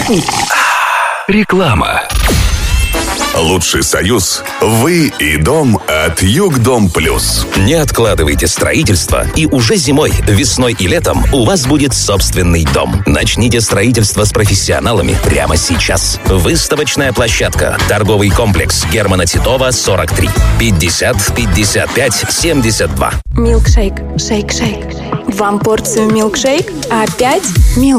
Реклама. Лучший союз – вы и дом от Югдом Плюс. Не откладывайте строительство, и уже зимой, весной и летом у вас будет собственный дом. Начните строительство с профессионалами прямо сейчас. Выставочная площадка. Торговый комплекс Германа Титова, 43. 50 55 72. Милкшейк. Шейк-шейк. Вам порцию милкшейк? Опять милкшейк.